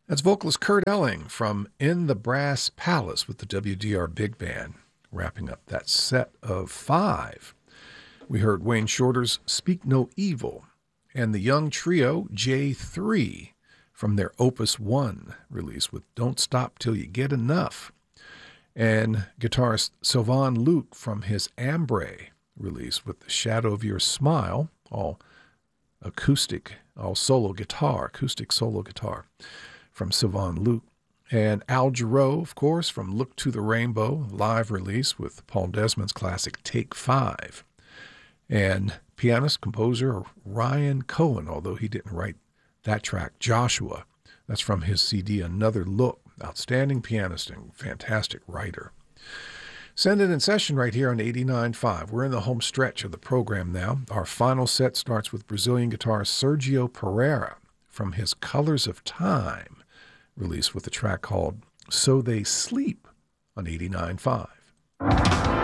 That's vocalist Kurt Elling from In the Brass Palace with the WDR Big Band, wrapping up that set of 5. We heard Wayne Shorter's Speak No Evil and the young trio J3 from their Opus 1 release with Don't Stop Till You Get Enough, and guitarist Sylvain Luc from his Ambre release with The Shadow of Your Smile, all acoustic, all solo guitar, acoustic solo guitar from Sylvain Luc. And Al Jarreau, of course, from Look to the Rainbow, live release with Paul Desmond's classic Take 5. And pianist, composer Ryan Cohen, although he didn't write that track, Joshua. That's from his CD, Another Look. Outstanding pianist and fantastic writer. Send it in session right here on 89.5. We're in the home stretch of the program now. Our final set starts with Brazilian guitarist Sergio Pereira from his Colors of Time release with a track called So They Sleep on 89.5.